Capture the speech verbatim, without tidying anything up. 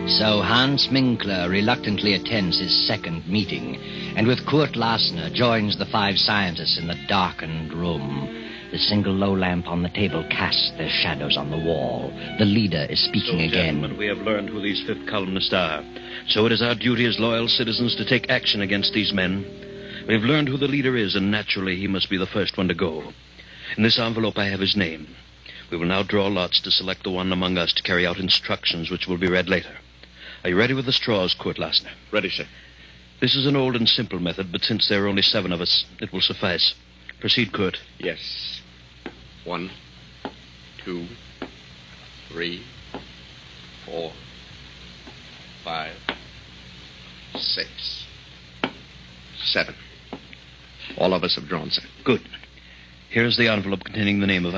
So Hans Minkler reluctantly attends his second meeting, and with Kurt Lassner joins the five scientists in the darkened room. The single low lamp on the table casts their shadows on the wall. The leader is speaking so, again. Gentlemen, we have learned who these fifth columnists are. So it is our duty as loyal citizens to take action against these men. We have learned who the leader is, and naturally he must be the first one to go. In this envelope I have his name. We will now draw lots to select the one among us to carry out instructions which will be read later. Are you ready with the straws, Kurt Lassner? Ready, sir. This is an old and simple method, but since there are only seven of us, it will suffice. Proceed, Kurt. Yes. One, two, three, four, five, six, seven. All of us have drawn, sir. Good. Here is the envelope containing the name of